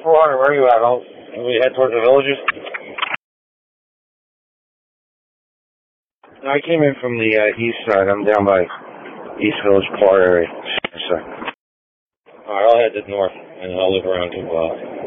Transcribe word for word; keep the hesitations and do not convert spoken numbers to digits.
four hundred, where are you at? I'll, we head towards the villages? No, I came in from the uh, east side. I'm down by East Village Park area. So. Alright, I'll head to north, and I'll loop around to, uh,